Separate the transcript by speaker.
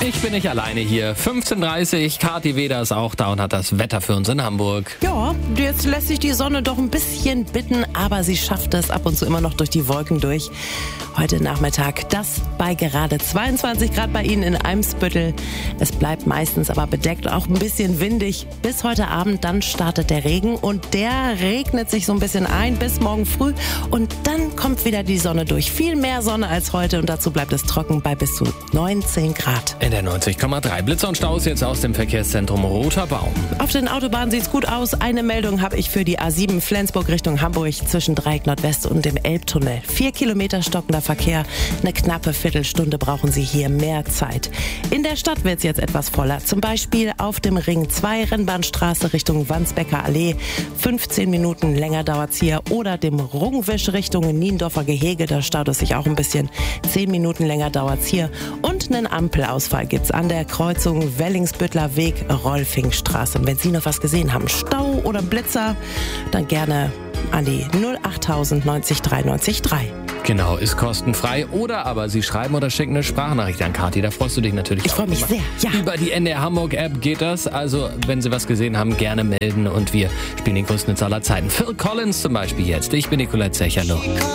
Speaker 1: Ich bin nicht alleine hier. 15:30 Kathi Weder ist auch da und hat das Wetter für uns in Hamburg.
Speaker 2: Ja, jetzt lässt sich die Sonne doch ein bisschen bitten, aber sie schafft es ab und zu immer noch durch die Wolken durch. Heute Nachmittag das bei gerade 22 Grad bei Ihnen in Eimsbüttel. Es bleibt meistens aber bedeckt, auch ein bisschen windig. Bis heute Abend, dann startet der Regen und der regnet sich so ein bisschen ein bis morgen früh. Und dann kommt wieder die Sonne durch. Viel mehr Sonne als heute und dazu bleibt es trocken bei bis zu 19 Grad.
Speaker 1: In der 90,3 Blitzer und Staus jetzt aus dem Verkehrszentrum Roter Baum.
Speaker 2: Auf den Autobahnen sieht's gut aus. Eine Meldung habe ich für die A7 Flensburg Richtung Hamburg zwischen Dreieck Nordwest und dem Elbtunnel. 4 Kilometer stockender Verkehr. Eine knappe Viertelstunde brauchen Sie hier mehr Zeit. In der Stadt wird's jetzt etwas voller. Zum Beispiel auf dem Ring 2 Rennbahnstraße Richtung Wandsbecker Allee. 15 Minuten länger dauert's hier. Oder dem Rungwisch Richtung Niendorfer Gehege. Da staut es sich auch ein bisschen. 10 Minuten länger dauert's hier. Und einen Ampelausfall gibt's an der Kreuzung Wellingsbüttler Weg Rolfingstraße. Und wenn Sie noch was gesehen haben, Stau oder Blitzer, dann gerne an die 08000 90 93 3.
Speaker 1: Genau, ist kostenfrei. Oder aber Sie schreiben oder schicken eine Sprachnachricht an Kathi. Da freust du dich natürlich.
Speaker 2: Ich freue mich sehr, ja.
Speaker 1: Über die NDR Hamburg App geht das. Also, wenn Sie was gesehen haben, gerne melden. Und wir spielen den größten Hits aller Zeiten. Phil Collins zum Beispiel jetzt. Ich bin Nicolette Zecherlo.